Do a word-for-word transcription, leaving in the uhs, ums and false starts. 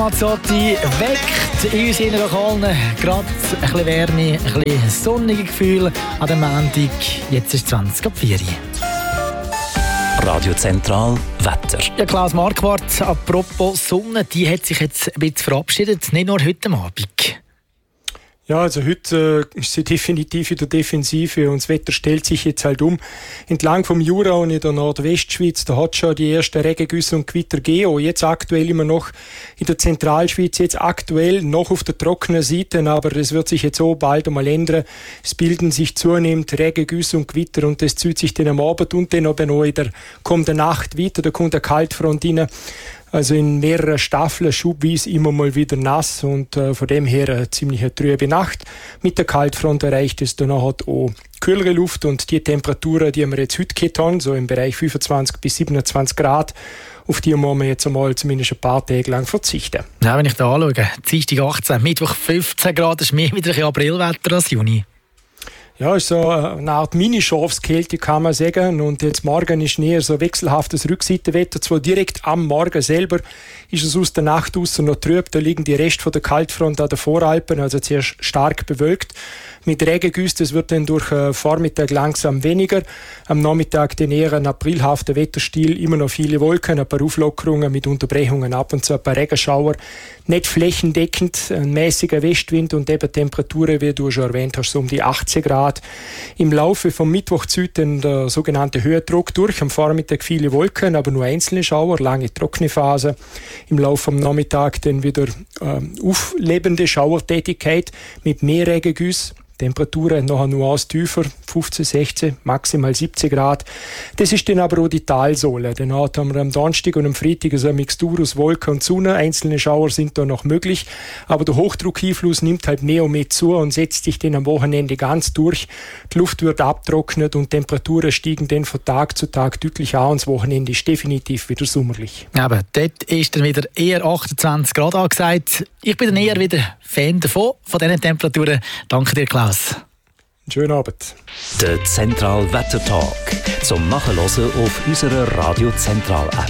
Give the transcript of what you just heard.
Mazzotti weckt in uns in Lokalen gerade ein bisschen Wärme, ein bisschen sonnige Gefühl an dem Montag. Jetzt ist zwanzig ab vier. Radio Zentral Wetter. Ja, Klaus Marquardt, apropos Sonne, die hat sich jetzt ein bisschen verabschiedet, nicht nur heute Abend. Ja, also heute äh, ist sie definitiv in der Defensive und das Wetter stellt sich jetzt halt um. Entlang vom Jura und in der Nordwestschweiz, da hat schon die ersten Regengüsse und Gewitter gegeben. Jetzt aktuell immer noch in der Zentralschweiz, jetzt aktuell noch auf der trockenen Seite, aber das wird sich jetzt so bald einmal ändern. Es bilden sich zunehmend Regengüsse und Gewitter und das zieht sich dann am Abend und dann aber noch in der kommenden Nacht weiter, da kommt eine Kaltfront rein. Also in mehreren Staffeln schubweise immer mal wieder nass und äh, von dem her eine ziemlich trübe Nacht. Mit der Kaltfront erreicht es dann auch kühlere Luft und die Temperaturen, die wir jetzt heute gehabt haben, so im Bereich fünfundzwanzig bis siebenundzwanzig Grad, auf die müssen wir jetzt einmal zumindest ein paar Tage lang verzichten. Ja, wenn ich da anschaue, Dienstag achtzehn, Mittwoch fünfzehn Grad, das ist mehr wieder ein bisschen Aprilwetter als Juni. Ja, ist so eine Art Mini-Schafskälte, kann man sagen. Und jetzt morgen ist näher so wechselhaftes Rückseitenwetter. Zwar direkt am Morgen selber ist es aus der Nacht raus noch trüb. Da liegen die Reste von der Kaltfront an der Voralpen, also sehr stark bewölkt. Mit Regengüsse, das wird dann durch äh, Vormittag langsam weniger. Am Nachmittag den eher ein aprilhafter Wetterstil, immer noch viele Wolken, ein paar Auflockerungen mit Unterbrechungen, ab und zu ein paar Regenschauer. Nicht flächendeckend, ein mäßiger Westwind und eben Temperaturen, wie du schon erwähnt hast, so um die achtzehn Grad. Im Laufe vom Mittwoch zieht dann der sogenannte Höhendruck durch. Am Vormittag viele Wolken, aber nur einzelne Schauer, lange trockene Phase. Im Laufe vom Nachmittag dann wieder äh, auflebende Schauertätigkeit mit mehr Regengüsse. Temperaturen noch eine Nuance tiefer, fünfzehn, sechzehn, maximal siebzehn Grad. Das ist dann aber auch die Talsohle. Dann haben wir am Donnerstag und am Freitag so eine Mixtur aus Wolken und Sonne. Einzelne Schauer sind da noch möglich, aber der Hochdruckeinfluss nimmt halt mehr und mehr zu und setzt sich dann am Wochenende ganz durch. Die Luft wird abtrocknet und Temperaturen steigen dann von Tag zu Tag deutlich an und das Wochenende ist definitiv wieder sommerlich. Aber dort ist dann wieder eher achtundzwanzig Grad angesagt. Ich bin dann eher wieder Fan davon, von diesen Temperaturen. Danke dir, Klaus. Einen schönen Abend. Der Zentral Wetter Talk zum Nachhören auf unserer Radio Zentral App.